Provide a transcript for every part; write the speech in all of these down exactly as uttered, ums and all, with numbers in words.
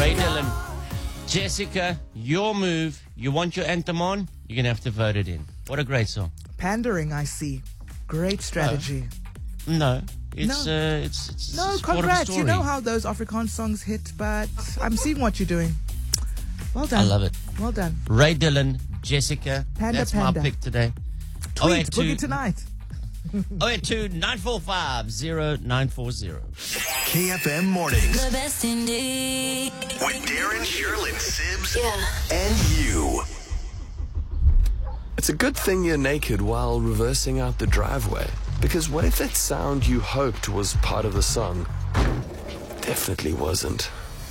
Ray Dillon. Jessica, your move. You want your anthem on? You're going to have to vote it in. What a great song. Pandering, I see. Great strategy. No. It's, No. uh, it's, it's, No, it's part of the congrats. You story. know how those Afrikaans songs hit, but I'm seeing what you're doing. Well done. I love it. Well done. Ray Dillon, Jessica. Panda, That's panda. my pick today. Tweet, Boogie Tonight. oh eight two nine four five zero nine four zero. K F M Mornings The best indeed. with Darren, Sherlyn, Sibbs, Yeah. and you. It's a good thing you're naked while reversing out the driveway. Because what if that sound you hoped was part of the song definitely wasn't?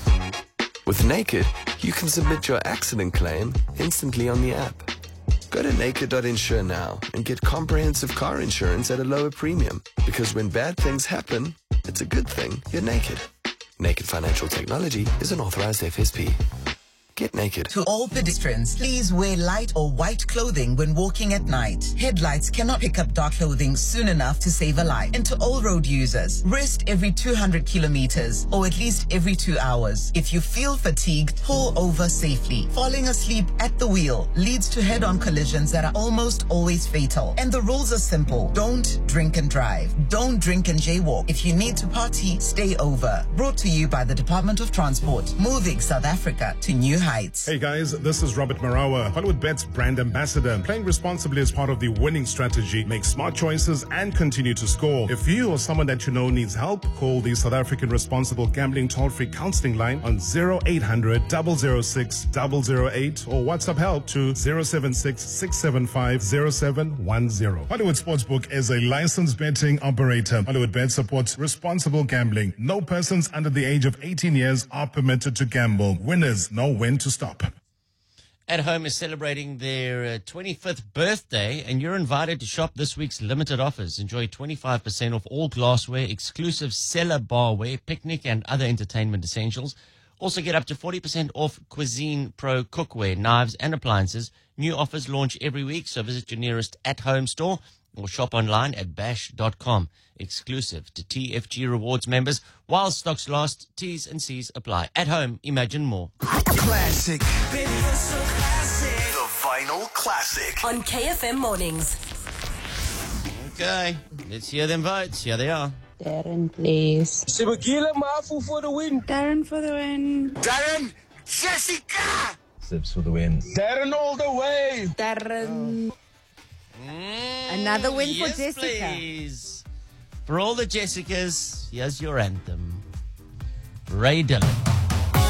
With Naked, you can submit your accident claim instantly on the app. Go to naked dot insure now and get comprehensive car insurance at a lower premium. Because when bad things happen, it's a good thing you're naked. Naked Financial Technology is an authorized F S P. Get naked. To all pedestrians, please wear light or white clothing when walking at night. Headlights cannot pick up dark clothing soon enough to save a life. And to all road users, rest every two hundred kilometers or at least every two hours. If you feel fatigued, pull over safely. Falling asleep at the wheel leads to head-on collisions that are almost always fatal. And the rules are simple. Don't drink and drive. Don't drink and jaywalk. If you need to party, stay over. Brought to you by the Department of Transport, moving South Africa to new heights. Hey guys, this is Robert Marawa, Hollywood Bet's brand ambassador. Playing responsibly as part of the winning strategy. Make smart choices and continue to score. If you or someone that you know needs help, call the South African Responsible Gambling Toll-Free Counseling Line on zero eight hundred, zero zero six, zero zero eight or WhatsApp help to zero seven six, six seven five, zero seven one zero. Hollywood Sportsbook is a licensed betting operator. Hollywood Bet supports responsible gambling. No persons under the age of eighteen years are permitted to gamble. Winners know when to stop. At Home is celebrating their uh, twenty-fifth birthday, and you're invited to shop this week's limited offers. Enjoy twenty-five percent off all glassware, exclusive cellar barware, picnic and other entertainment essentials. Also get up to forty percent off Cuisine Pro cookware, knives and appliances. New offers launch every week, so visit your nearest At Home store or shop online at bash dot com. Exclusive to T F G Rewards members. While stocks last, T's and C's apply. At Home, imagine more. Classic. Baby, you're so classic. The Vinyl Classic. On K F M Mornings. Okay, let's hear them votes. Here they are. Darren, please. Sibagila Mafu for the win. Darren for the win. Darren, Jessica. Sips for the win. Darren all the way. Darren. Mm, Another win for yes, Jessica. Please. For all the Jessicas, here's your anthem. Ray Dillon.